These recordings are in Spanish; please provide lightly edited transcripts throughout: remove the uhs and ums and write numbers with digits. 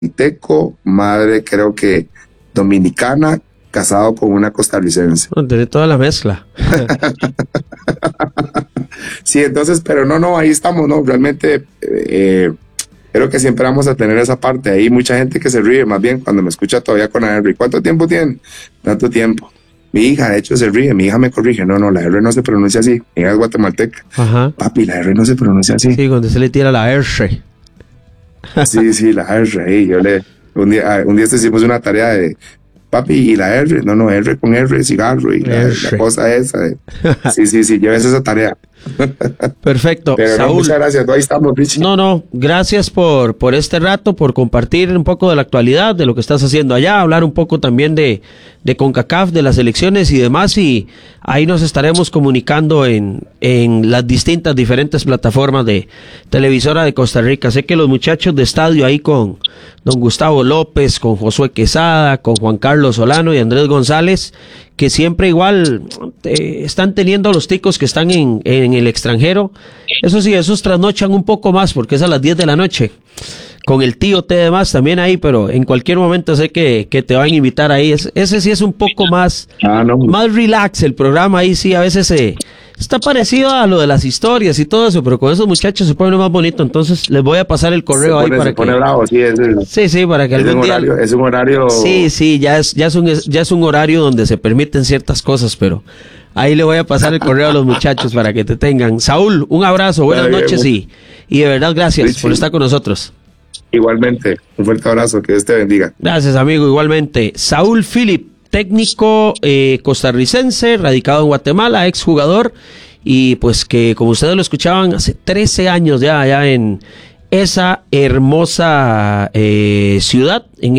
guatemalteco, madre creo que dominicana, casado con una costarricense. Tiene toda la mezcla. Sí, entonces, pero no, ahí estamos, ¿no? Realmente creo que siempre vamos a tener esa parte. Hay mucha gente que se ríe, más bien cuando me escucha todavía con la R. ¿Cuánto tiempo tiene? Tanto tiempo. Mi hija, de hecho, se ríe, mi hija me corrige. No, la R no se pronuncia así. Mi hija es guatemalteca. Ajá. Papi, la R no se pronuncia así. Sí, cuando se le tira la R. Sí, la R. Un día hicimos una tarea de papi, y la R, R con R, cigarro, y la cosa esa. Sí, lleves esa tarea. Perfecto. Pero Saúl, muchas gracias, ahí estamos, Richie. Gracias por este rato, por compartir un poco de la actualidad, de lo que estás haciendo allá, hablar un poco también de CONCACAF, de las elecciones y demás, y ahí nos estaremos comunicando en las diferentes plataformas de televisora de Costa Rica. Sé que los muchachos de estadio ahí con don Gustavo López, con Josué Quesada, con Juan Carlos Solano y Andrés González, que siempre igual están teniendo a los ticos que están en el extranjero. Eso sí, esos trasnochan un poco más porque es a las 10 de la noche. Con el tío T demás también ahí, pero en cualquier momento sé que te van a invitar ahí. Ese sí es un poco más relax el programa. Ahí sí a veces está parecido a lo de las historias y todo eso, pero con esos muchachos se pone más bonito. Entonces les voy a pasar el correo ahí para que... pone bravo, sí, sí, para que algún día... Es un horario... Sí, ya es un horario donde se permiten ciertas cosas, pero ahí le voy a pasar el correo a los muchachos para que te tengan. Saúl, un abrazo, buenas noches y de verdad gracias, Richie, por estar con nosotros. Igualmente, un fuerte abrazo, que Dios te bendiga. Gracias, amigo, igualmente. Saúl Philip, técnico costarricense, radicado en Guatemala, exjugador, y pues que, como ustedes lo escuchaban, hace 13 años ya en esa hermosa ciudad, en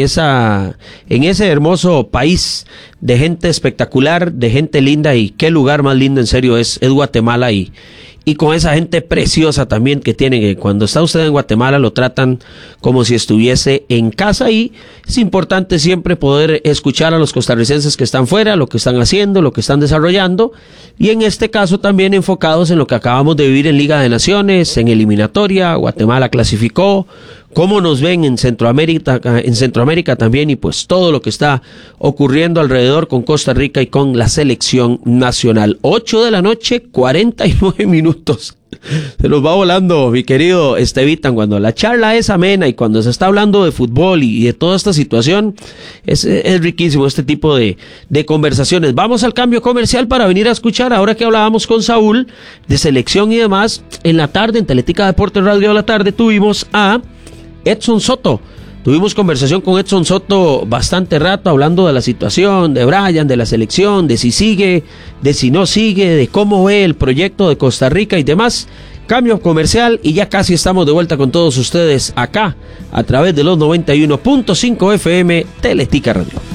ese hermoso país de gente espectacular, de gente linda, y qué lugar más lindo en serio es Guatemala, y con esa gente preciosa también que tiene, que cuando está usted en Guatemala lo tratan como si estuviese en casa, y es importante siempre poder escuchar a los costarricenses que están fuera, lo que están haciendo, lo que están desarrollando, y en este caso también enfocados en lo que acabamos de vivir en Liga de Naciones, en eliminatoria. Guatemala clasificó, cómo nos ven en Centroamérica también, y pues todo lo que está ocurriendo alrededor con Costa Rica y con la selección nacional. 8 de la noche, 49 minutos. Se nos va volando, mi querido Estevitan, cuando la charla es amena y cuando se está hablando de fútbol y de toda esta situación, es riquísimo este tipo de conversaciones. Vamos al cambio comercial para venir a escuchar, ahora que hablábamos con Saúl de selección y demás, en la tarde, en Teletica Deportes Radio de la tarde, tuvimos a Edson Soto. Tuvimos conversación con Edson Soto bastante rato, hablando de la situación de Brian, de la selección, de si sigue, de si no sigue, de cómo ve el proyecto de Costa Rica y demás. Cambio comercial y ya casi estamos de vuelta con todos ustedes acá, a través de los 91.5 FM Teletica Radio.